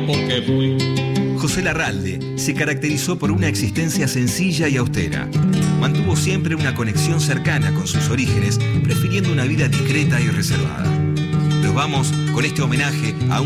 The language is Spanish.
porque fui. José Larralde se caracterizó por una existencia sencilla y austera. Mantuvo siempre una conexión cercana con sus orígenes, prefiriendo una vida discreta y reservada. Nos vamos con este homenaje a un